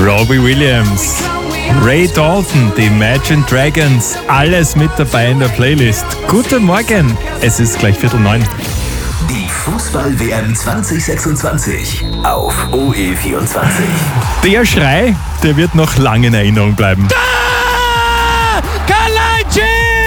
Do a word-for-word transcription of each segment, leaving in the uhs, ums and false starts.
Robbie Williams, Ray Dalton, die Imagine Dragons, alles mit dabei in der Playlist. Guten Morgen, es ist gleich Viertel neun. Die Fußball-W M zwanzig sechsundzwanzig auf O E vierundzwanzig. Der Schrei, der wird noch lange in Erinnerung bleiben. Da! Kalajdzic!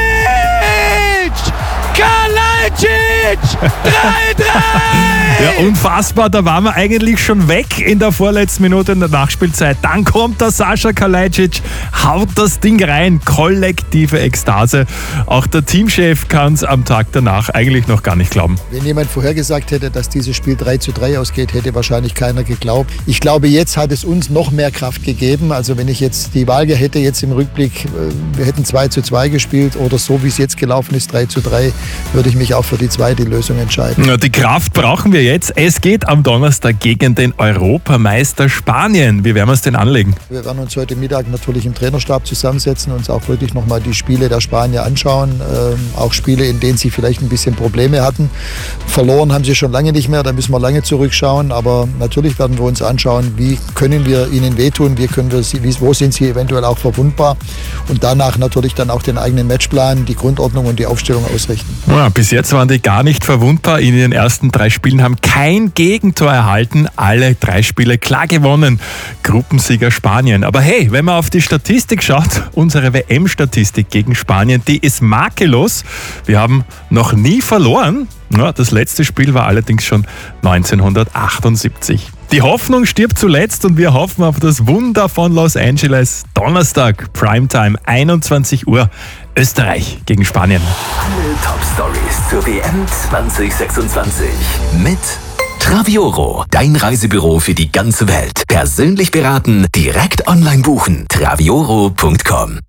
Kalajdzic! drei drei! Ja, unfassbar, da waren wir eigentlich schon weg in der vorletzten Minute in der Nachspielzeit. Dann kommt der Sascha Kalajdzic, haut das Ding rein, kollektive Ekstase. Auch der Teamchef kann es am Tag danach eigentlich noch gar nicht glauben. Wenn jemand vorhergesagt hätte, dass dieses Spiel drei zu drei ausgeht, hätte wahrscheinlich keiner geglaubt. Ich glaube, jetzt hat es uns noch mehr Kraft gegeben. Also wenn ich jetzt die Wahl hätte jetzt im Rückblick, wir hätten zwei zu zwei gespielt oder so wie es jetzt gelaufen ist, drei zu drei, würde ich mich auch für die zweite Lösung entscheiden. Ja, die Kraft brauchen wir jetzt. Es geht am Donnerstag gegen den Europameister Spanien. Wie werden wir es denn anlegen? Wir werden uns heute Mittag natürlich im Trainerstab zusammensetzen und uns auch wirklich nochmal die Spiele der Spanier anschauen. Ähm, auch Spiele, in denen sie vielleicht ein bisschen Probleme hatten. Verloren haben sie schon lange nicht mehr, da müssen wir lange zurückschauen. Aber natürlich werden wir uns anschauen, wie können wir ihnen wehtun, wie können wir sie, wo sind sie eventuell auch verwundbar. Und danach natürlich dann auch den eigenen Matchplan, die Grundordnung und die Aufstellung ausrichten. Ja, bis jetzt waren die gar nicht verwundbar. In den ersten drei Spielen haben kein Gegentor erhalten. Alle drei Spiele klar gewonnen. Gruppensieger Spanien. Aber hey, wenn man auf die Statistik schaut, unsere W M-Statistik gegen Spanien, die ist makellos. Wir haben noch nie verloren. Ja, das letzte Spiel war allerdings schon neunzehnhundertachtundsiebzig. Die Hoffnung stirbt zuletzt und wir hoffen auf das Wunder von Los Angeles. Donnerstag, Primetime, einundzwanzig Uhr, Österreich gegen Spanien. Alle Top-Stories zur W M zwanzig sechsundzwanzig mit Travioro, dein Reisebüro für die ganze Welt. Persönlich beraten, direkt online buchen. travioro punkt com